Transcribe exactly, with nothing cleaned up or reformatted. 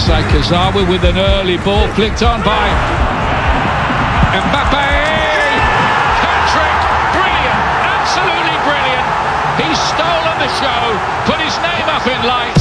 Outside Kazawa with an early ball flicked on by Mbappe. Hat-trick, brilliant, absolutely brilliant. He's stolen the show, put his name up in lights.